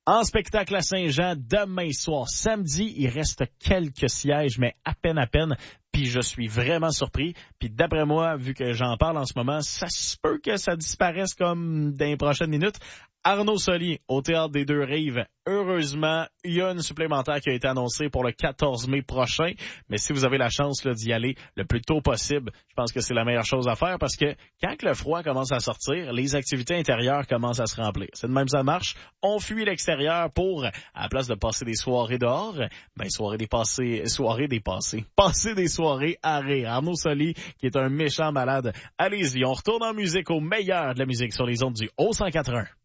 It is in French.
En spectacle à Saint-Jean, demain soir, samedi, il reste quelques sièges, mais à peine. Puis je suis vraiment surpris. Puis d'après moi, vu que j'en parle en ce moment, ça se peut que ça disparaisse comme dans les prochaines minutes. Arnaud Soli, au Théâtre des Deux-Rives. Heureusement, il y a une supplémentaire qui a été annoncée pour le 14 mai prochain. Mais si vous avez la chance là, d'y aller le plus tôt possible, je pense que c'est la meilleure chose à faire parce que quand le froid commence à sortir, les activités intérieures commencent à se remplir. C'est de même ça marche. On fuit l'extérieur pour, à la place de passer des soirées dehors, passer des soirées à rire. Arnaud Soli, qui est un méchant malade. Allez-y, on retourne en musique au meilleur de la musique sur les ondes du Haut 181.